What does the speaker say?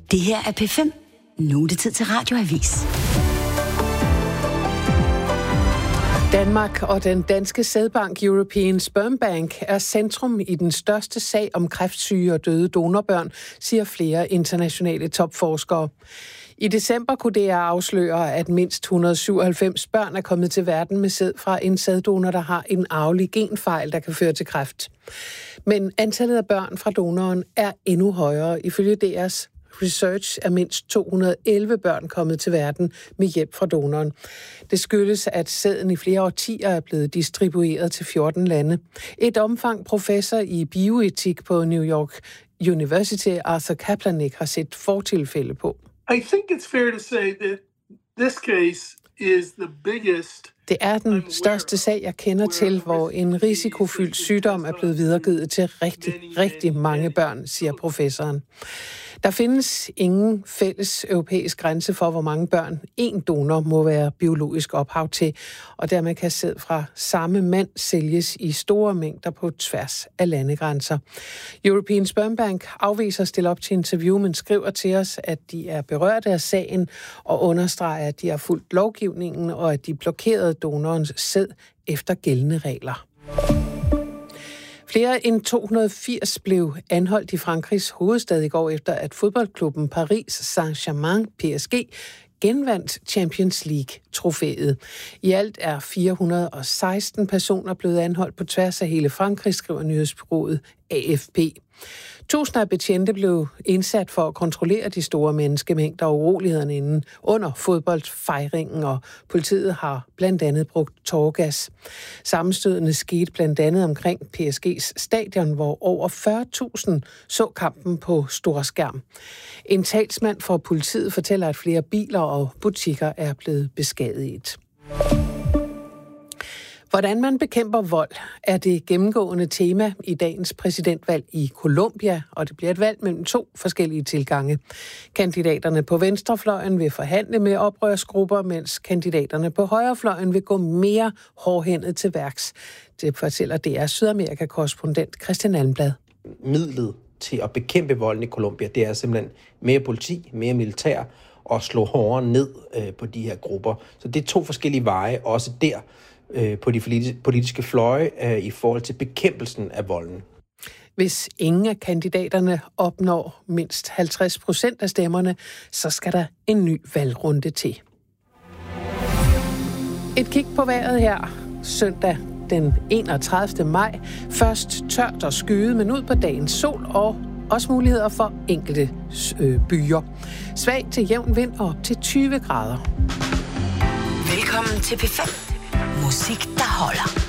Det her er P5. Nu er det tid til Radioavis. Danmark og den danske sædbank European Sperm Bank er centrum i den største sag om kræftsyge og døde donorbørn, siger flere internationale topforskere. I december kunne DR afsløre, at mindst 197 børn er kommet til verden med sæd fra en sæddonor, der har en arvelig genfejl, der kan føre til kræft. Men antallet af børn fra donoren er endnu højere. Ifølge DR's research er mindst 211 børn kommet til verden med hjælp fra donoren. Det skyldes, at sæden i flere årtier er blevet distribueret til 14 lande. Et omfang professor i bioetik på New York University, Arthur Kaplanik, har set fortilfælde på. I think it's fair to say that this case is the biggest. Det er den største sag, jeg kender til, hvor en risikofyldt sygdom er blevet videregivet til rigtig mange børn, siger professoren. Der findes ingen fælles europæisk grænse for, hvor mange børn en donor må være biologisk ophav til, og dermed kan sæd fra samme mand sælges i store mængder på tværs af landegrænser. European Sperm Bank afviser at stille op til interview, men skriver til os, at de er berørte af sagen og understreger, at de har fulgt lovgivningen og at de blokerede donorens sæd efter gældende regler. Flere end 280 blev anholdt i Frankrigs hovedstad i går efter, at fodboldklubben Paris Saint-Germain, PSG, genvandt Champions League-trofæet. I alt er 416 personer blevet anholdt på tværs af hele Frankrig, skriver nyhedsbureauet AFP. Tusinder af betjente blev indsat for at kontrollere de store menneskemængder og urolighederne inden under fodboldfejringen, og politiet har blandt andet brugt tåregas. Sammenstødene skete blandt andet omkring PSG's stadion, hvor over 40.000 så kampen på storskærm. En talsmand for politiet fortæller, at flere biler og butikker er blevet beskadiget. Hvordan man bekæmper vold er det gennemgående tema i dagens præsidentvalg i Colombia, og det bliver et valg mellem to forskellige tilgange. Kandidaterne på venstrefløjen vil forhandle med oprørsgrupper, mens kandidaterne på højrefløjen vil gå mere hårdhændet til værks. Det fortæller DR Sydamerika-korrespondent Christian Almblad. Midlet til at bekæmpe volden i Colombia, det er simpelthen mere politi, mere militær og slå hårdere ned på de her grupper. Så det er to forskellige veje, også der på de politiske fløje i forhold til bekæmpelsen af volden. Hvis ingen af kandidaterne opnår mindst 50% af stemmerne, så skal der en ny valgrunde til. Et kig på vejret her søndag den 31. maj. Først tørt og skyet, men ud på dagens sol og også muligheder for enkelte byer. Svag til jævn vind og op til 20 grader. Velkommen til P5. Musik, der holder.